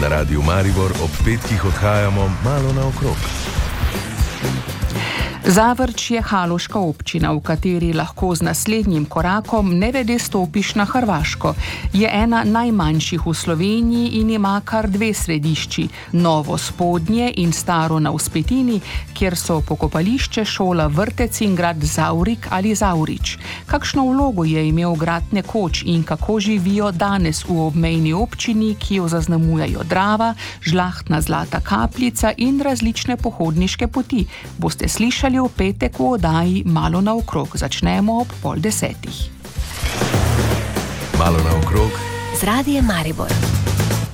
Na Radiu Maribor ob petkih odhajamo malo naokrog. Zavrč je haloška občina, v kateri lahko z naslednjim korakom nevede stopiš na Hrvaško. Je ena najmanjših v Sloveniji in ima kar dve središči, Novo Spodnje in Staro na Vzpetini, kjer so pokopališče, šola, vrtec in grad Zavrik ali Zavrič. Kakšno vlogo je imel grad nekoč in kako živijo danes v obmejni občini, ki jo zaznamujejo Drava, žlahtna Zlata Kapljica in različne pohodniške poti, boste slišali v petek v oddaji Malo naokrog. Začnemo ob 9:30. Malo naokrog z Radiem Maribor.